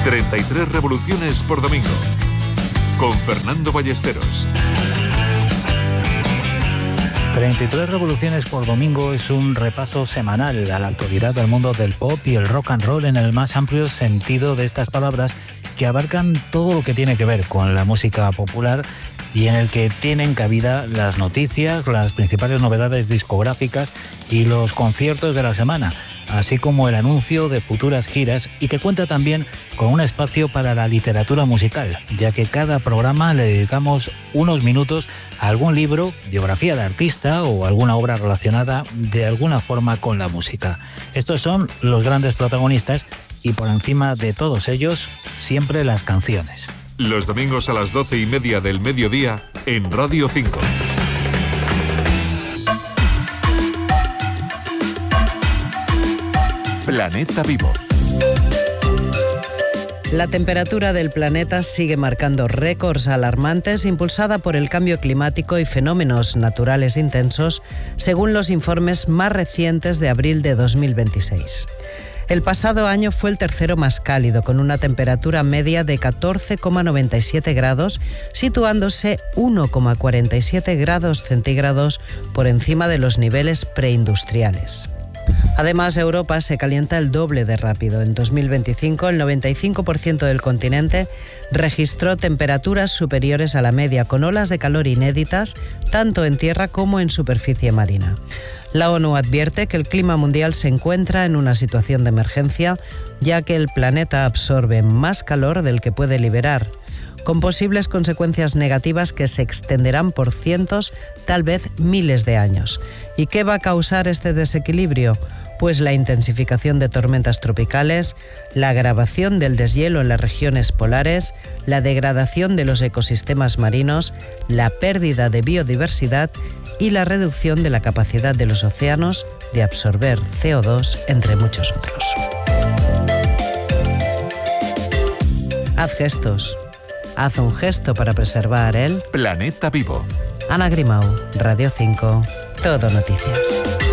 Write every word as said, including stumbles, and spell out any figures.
treinta y tres revoluciones por domingo. Con Fernando Ballesteros. treinta y tres revoluciones por domingo es un repaso semanal a la actualidad del mundo del pop y el rock and roll en el más amplio sentido de estas palabras, que abarcan todo lo que tiene que ver con la música popular y en el que tienen cabida las noticias, las principales novedades discográficas y los conciertos de la semana, así como el anuncio de futuras giras, y que cuenta también con un espacio para la literatura musical, ya que cada programa le dedicamos unos minutos a algún libro, biografía de artista o alguna obra relacionada de alguna forma con la música. Estos son los grandes protagonistas y por encima de todos ellos, siempre las canciones. Los domingos a las doce y media del mediodía en Radio cinco. Planeta Vivo. La temperatura del planeta sigue marcando récords alarmantes, impulsada por el cambio climático y fenómenos naturales intensos, según los informes más recientes de abril de dos mil veintiséis. El pasado año fue el tercero más cálido, con una temperatura media de catorce coma noventa y siete grados, situándose uno coma cuarenta y siete grados centígrados por encima de los niveles preindustriales. Además, Europa se calienta el doble de rápido. En dos mil veinticinco, el noventa y cinco por ciento del continente registró temperaturas superiores a la media, con olas de calor inéditas, tanto en tierra como en superficie marina. La ONU advierte que el clima mundial se encuentra en una situación de emergencia, ya que el planeta absorbe más calor del que puede liberar, con posibles consecuencias negativas que se extenderán por cientos, tal vez miles de años. ¿Y qué va a causar este desequilibrio? Pues la intensificación de tormentas tropicales, la agravación del deshielo en las regiones polares, la degradación de los ecosistemas marinos, la pérdida de biodiversidad y la reducción de la capacidad de los océanos de absorber C O dos, entre muchos otros. Haz gestos. Haz un gesto para preservar el Planeta Vivo. Ana Grimau, Radio cinco, Todo Noticias.